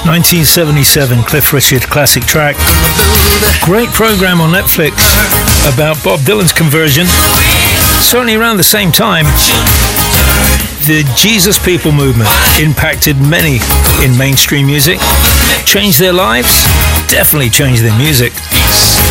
1977 Cliff Richard classic track. Great program on Netflix about Bob Dylan's conversion. Certainly around the same time, the Jesus People movement impacted many in mainstream music. Changed their lives, definitely changed their music.